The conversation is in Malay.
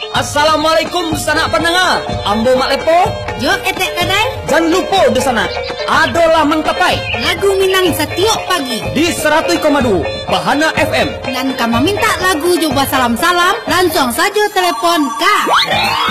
Assalamualaikum sanak pendengar. Ambo mak lepo. Jo etek kadai. Jangan lupa di sana. Adolah mengkapai. Lagu Minang setiap pagi. Di 100,2 Bahana FM. Dan kamu minta lagu coba salam-salam, langsung saja telepon Kak.